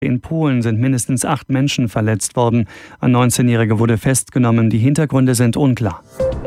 In Polen sind mindestens 8 Menschen verletzt worden. Ein 19-Jähriger wurde festgenommen. Die Hintergründe sind unklar.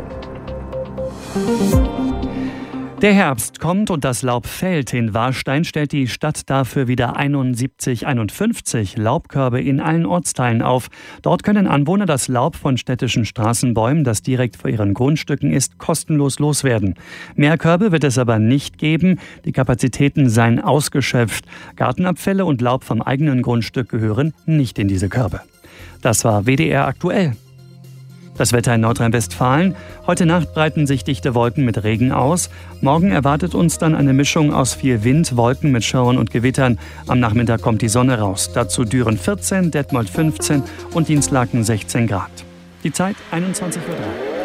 Der Herbst kommt und das Laub fällt. In Warstein stellt die Stadt dafür wieder 51 Laubkörbe in allen Ortsteilen auf. Dort können Anwohner das Laub von städtischen Straßenbäumen, das direkt vor ihren Grundstücken ist, kostenlos loswerden. Mehr Körbe wird es aber nicht geben. Die Kapazitäten seien ausgeschöpft. Gartenabfälle und Laub vom eigenen Grundstück gehören nicht in diese Körbe. Das war WDR aktuell. Das Wetter in Nordrhein-Westfalen. Heute Nacht breiten sich dichte Wolken mit Regen aus. Morgen erwartet uns dann eine Mischung aus viel Wind, Wolken mit Schauern und Gewittern. Am Nachmittag kommt die Sonne raus. Dazu Düren 14, Detmold 15 und Dinslaken 16 Grad. Die Zeit 21:03 Uhr.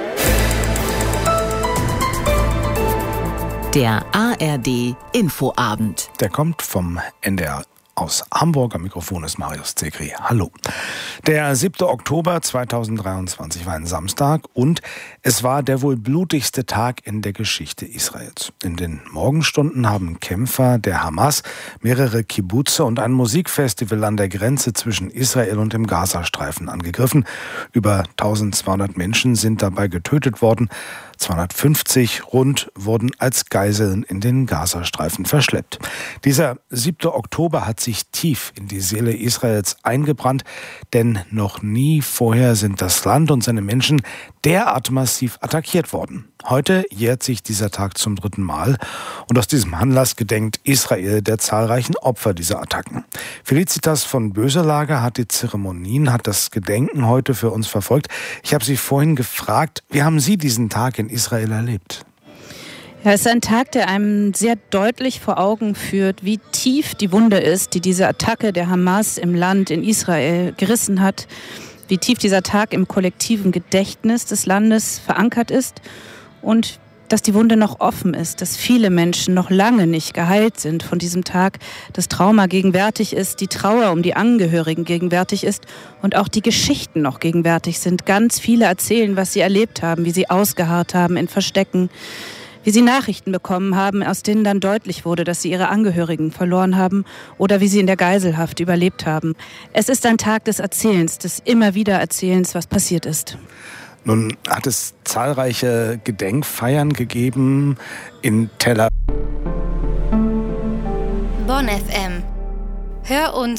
Der ARD Infoabend. Der kommt vom NDR aus Hamburg. Am Mikrofon ist Marius Zekri. Hallo. Der 7. Oktober 2023 war ein Samstag und es war der wohl blutigste Tag in der Geschichte Israels. In den Morgenstunden haben Kämpfer der Hamas mehrere Kibbutze und ein Musikfestival an der Grenze zwischen Israel und dem Gazastreifen angegriffen. Über 1200 Menschen sind dabei getötet worden. 250 rund wurden als Geiseln in den Gazastreifen verschleppt. Dieser 7. Oktober hat sich tief in die Seele Israels eingebrannt, denn noch nie vorher sind das Land und seine Menschen derart massiv attackiert worden. Heute jährt sich dieser Tag zum 3. Mal und aus diesem Anlass gedenkt Israel der zahlreichen Opfer dieser Attacken. Felicitas von Böselager hat die Zeremonien, hat das Gedenken heute für uns verfolgt. Ich habe Sie vorhin gefragt, wie haben Sie diesen Tag in Israel erlebt? Ja, es ist ein Tag, der einem sehr deutlich vor Augen führt, wie tief die Wunde ist, die diese Attacke der Hamas im Land, in Israel, gerissen hat. Wie tief dieser Tag im kollektiven Gedächtnis des Landes verankert ist und dass die Wunde noch offen ist, dass viele Menschen noch lange nicht geheilt sind von diesem Tag, das Trauma gegenwärtig ist, die Trauer um die Angehörigen gegenwärtig ist und auch die Geschichten noch gegenwärtig sind. Ganz viele erzählen, was sie erlebt haben, wie sie ausgeharrt haben in Verstecken, wie sie Nachrichten bekommen haben, aus denen dann deutlich wurde, dass sie ihre Angehörigen verloren haben oder wie sie in der Geiselhaft überlebt haben. Es ist ein Tag des Erzählens, des immer wieder Erzählens, was passiert ist. Nun hat es zahlreiche Gedenkfeiern gegeben in Tel Aviv. Bonn FM. Hör uns